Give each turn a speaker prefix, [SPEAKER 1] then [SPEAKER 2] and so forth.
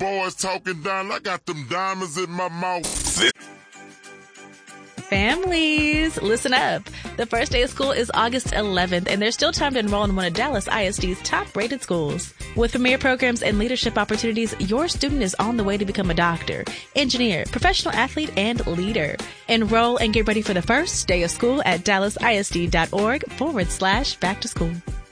[SPEAKER 1] boys talking down. I got them diamonds in my mouth.
[SPEAKER 2] Families, listen up. The first day of school is August 11th, and there's still time to enroll in one of Dallas ISD's top-rated schools. With premier programs and leadership opportunities, your student is on the way to become a doctor, engineer, professional athlete, and leader. Enroll and get ready for the first day of school at dallasisd.org/back to school.